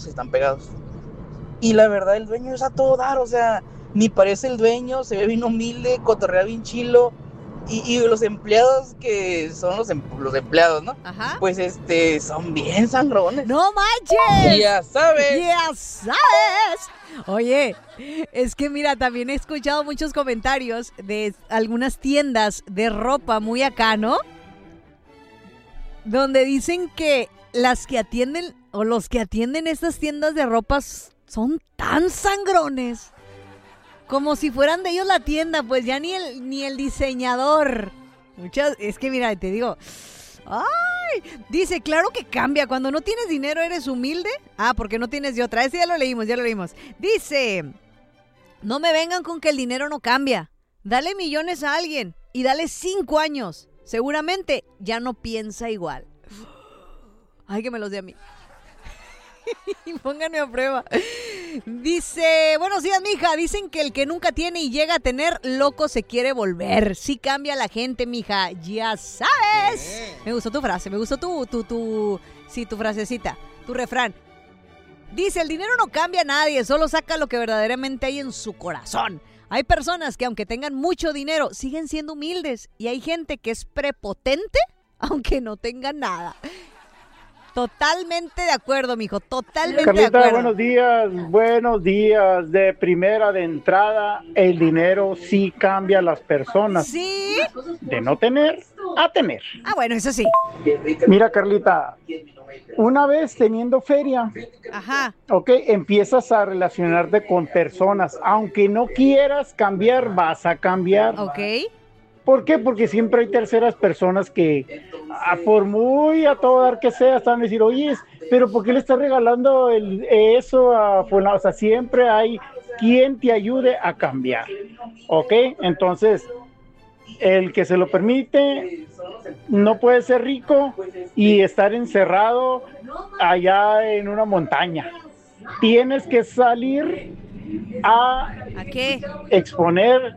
y están pegados. Y la verdad, el dueño es a todo dar, o sea, ni parece el dueño, se ve bien humilde, cotorrea bien chilo. Y los empleados que son los empleados, ¿no? Ajá. Pues son bien sangrones. ¡No manches! Ya sabes. ¡Ya sabes! Oye, es que mira, también he escuchado muchos comentarios de algunas tiendas de ropa muy acá, ¿no? Donde dicen que las que atienden o los que atienden estas tiendas de ropa son tan sangrones. Como si fueran de ellos la tienda, pues ya ni el diseñador. Es que mira, te digo. ¡Ay! Dice, claro que cambia. Cuando no tienes dinero, ¿eres humilde? Ah, porque no tienes de otra. Ese ya lo leímos. Dice, no me vengan con que el dinero no cambia. Dale millones a alguien y dale 5 años. Seguramente ya no piensa igual. Ay, que me los dé a mí. Y pónganme a prueba. Dice, buenos días, mija. Dicen que el que nunca tiene y llega a tener, loco se quiere volver. Sí cambia la gente, mija. Ya sabes. Me gustó tu frase, me gustó tu frasecita, tu refrán. Dice, el dinero no cambia a nadie, solo saca lo que verdaderamente hay en su corazón. Hay personas que aunque tengan mucho dinero, siguen siendo humildes. Y hay gente que es prepotente, aunque no tenga nada. Totalmente de acuerdo, mijo, totalmente Carlita, de acuerdo. buenos días. De primera, de entrada, el dinero sí cambia a las personas. ¿Sí? De no tener a tener. Ah, bueno, eso sí. Mira, Carlita, una vez teniendo feria, Ajá. ok, empiezas a relacionarte con personas. Aunque no quieras cambiar, vas a cambiar. Ok. ¿Por qué? Porque siempre hay terceras personas que, por muy a todo dar que sea, están a decir, oye, pero ¿por qué le estás regalando eso a fulano? O sea, siempre hay quien te ayude a cambiar, ¿ok? Entonces, el que se lo permite no puede ser rico y estar encerrado allá en una montaña. Tienes que salir a qué? Exponer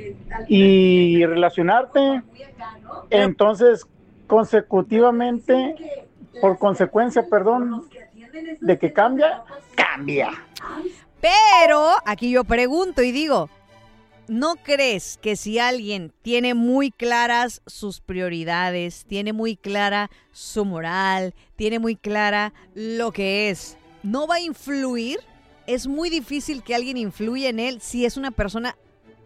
y relacionarte. Entonces, por consecuencia, de que cambia. Pero aquí yo pregunto y digo, ¿no crees que si alguien tiene muy claras sus prioridades, tiene muy clara su moral, tiene muy clara lo que es, no va a influir? Es muy difícil que alguien influya en él si es una persona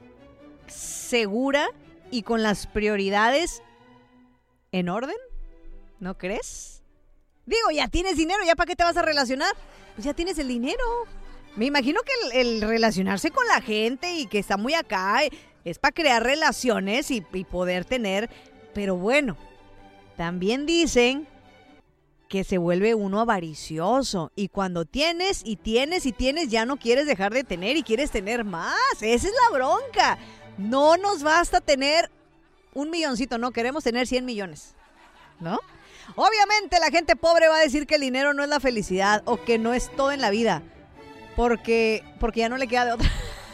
segura y con las prioridades en orden, ¿no crees? Digo, ya tienes dinero, ¿ya para qué te vas a relacionar? Pues ya tienes el dinero. Me imagino que el relacionarse con la gente y que está muy acá es para crear relaciones y poder tener, pero bueno, también dicen que se vuelve uno avaricioso y cuando tienes y tienes y tienes ya no quieres dejar de tener y quieres tener más. Esa es la bronca. No nos basta tener 1 milloncito, no, queremos tener 100 millones, ¿no? Obviamente la gente pobre va a decir que el dinero no es la felicidad o que no es todo en la vida, porque ya no le queda de otra.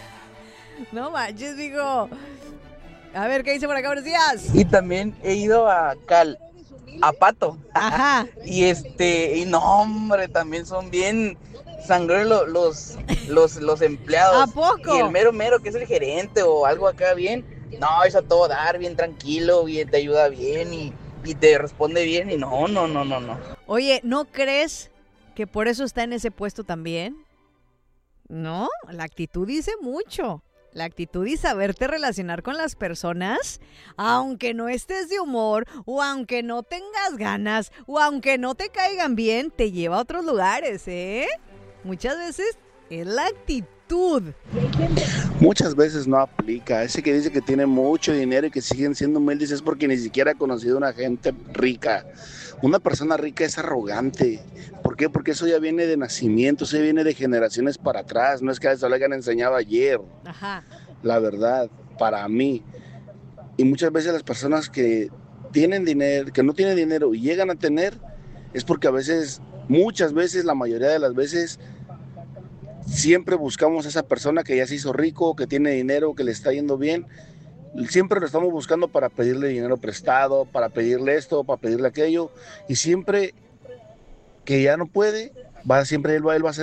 No manches, digo. A ver, ¿qué dice por acá? Buenos días. Y también he ido a Pato. Ajá. Y no, hombre, también son bien sangrones los empleados. ¿A poco? Y el mero que es el gerente o algo acá bien, no, es a todo dar, bien tranquilo, bien, te ayuda bien y te responde bien y no. Oye, ¿no crees que por eso está en ese puesto también? No, la actitud dice mucho. La actitud y saberte relacionar con las personas, aunque no estés de humor, o aunque no tengas ganas, o aunque no te caigan bien, te lleva a otros lugares, ¿eh? Muchas veces es la actitud. Muchas veces no aplica. Ese que dice que tiene mucho dinero y que siguen siendo humildes es porque ni siquiera ha conocido una gente rica. Una persona rica es arrogante. ¿Por qué? Porque eso ya viene de nacimiento, eso ya viene de generaciones para atrás. No es que a eso le hayan enseñado ayer. Ajá. La verdad, para mí. Y muchas veces las personas que tienen dinero, que no tienen dinero y llegan a tener, es porque muchas veces, la mayoría de las veces, siempre buscamos a esa persona que ya se hizo rico, que tiene dinero, que le está yendo bien. Siempre lo estamos buscando para pedirle dinero prestado, para pedirle esto, para pedirle aquello. Y siempre que ya no puede, siempre él va a ser